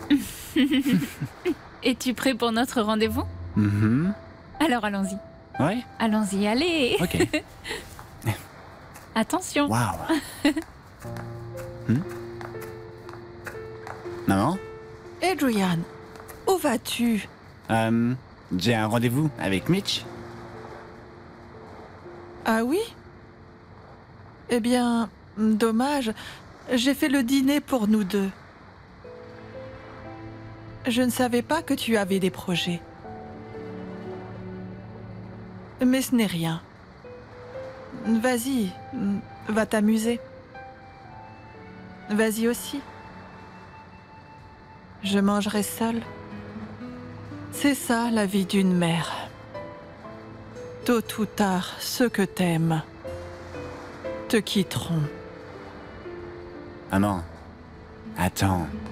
Es-tu prêt pour notre rendez-vous? Alors allons-y. Ouais. Allons-y, allez. Ok. Attention. Waouh. Maman, Adrian, où vas-tu? j'ai un rendez-vous avec Mitch. Ah oui? Eh bien, dommage. J'ai fait le dîner pour nous deux. Je ne savais pas que tu avais des projets. Mais ce n'est rien. Vas-y, va t'amuser. Vas-y aussi. Je mangerai seule. C'est ça la vie d'une mère. Tôt ou tard, ceux que t'aimes te quitteront. Maman, attends.